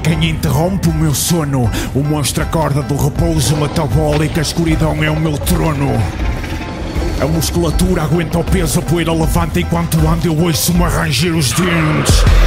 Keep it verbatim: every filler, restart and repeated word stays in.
quem interrompe o meu sono. O monstro acorda do repouso metabólico, a escuridão é o meu trono. A musculatura aguenta o peso, a poeira levanta enquanto ando, eu ouço-me a ranger os dentes.